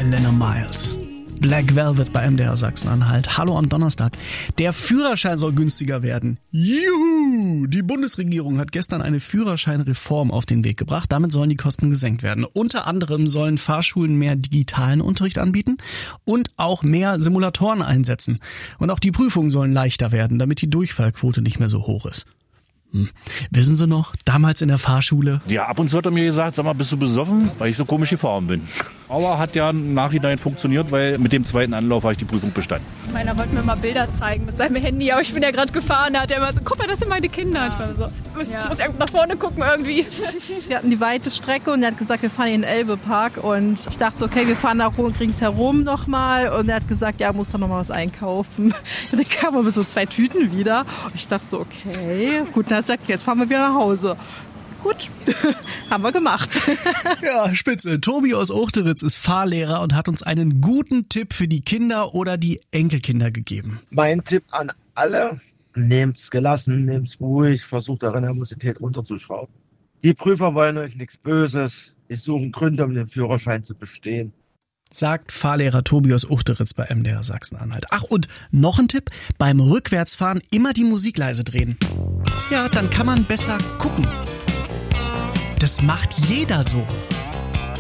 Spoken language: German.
Elena Miles. Black Velvet bei MDR Sachsen-Anhalt. Hallo am Donnerstag. Der Führerschein soll günstiger werden. Juhu! Die Bundesregierung hat gestern eine Führerscheinreform auf den Weg gebracht. Damit sollen die Kosten gesenkt werden. Unter anderem sollen Fahrschulen mehr digitalen Unterricht anbieten und auch mehr Simulatoren einsetzen. Und auch die Prüfungen sollen leichter werden, damit die Durchfallquote nicht mehr so hoch ist. Wissen Sie noch, damals in der Fahrschule? Ja, ab und zu hat er mir gesagt, sag mal, bist du besoffen? Weil ich so komisch gefahren bin. Aber hat ja im Nachhinein funktioniert, weil mit dem zweiten Anlauf habe ich die Prüfung bestanden. Meiner wollte mir mal Bilder zeigen mit seinem Handy, aber ich bin ja gerade gefahren, da hat er immer so, guck mal, das sind meine Kinder. Ich war so, ich muss nach vorne gucken irgendwie. Wir hatten die weite Strecke und er hat gesagt, wir fahren in den Elbe-Park und ich dachte so, okay, wir fahren da ringsherum nochmal und er hat gesagt, ja, muss da nochmal was einkaufen. Und dann kamen wir mit so 2 Tüten wieder und ich dachte so, okay, gut, dann hat er gesagt, jetzt fahren wir wieder nach Hause. Gut, haben wir gemacht. Ja, spitze. Tobi aus Uchteritz ist Fahrlehrer und hat uns einen guten Tipp für die Kinder oder die Enkelkinder gegeben. Mein Tipp an alle, nehmt's gelassen, nehmt's ruhig, versucht eure Nervosität runterzuschrauben. Die Prüfer wollen euch nichts Böses, die suchen Gründe, um den Führerschein zu bestehen. Sagt Fahrlehrer Tobi aus Uchteritz bei MDR Sachsen-Anhalt. Ach, und noch ein Tipp, beim Rückwärtsfahren immer die Musik leise drehen. Ja, dann kann man besser gucken. Das macht jeder so.